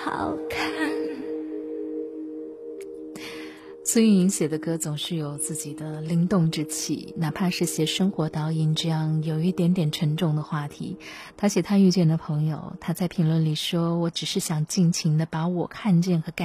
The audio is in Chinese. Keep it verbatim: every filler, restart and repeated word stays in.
好看。 孙运莹写的歌总是有自己的灵动之气，哪怕是写生活导引这样有一点点沉重的话题，他写他遇见的朋友，他在评论里说，我只是想尽情的把我看见和感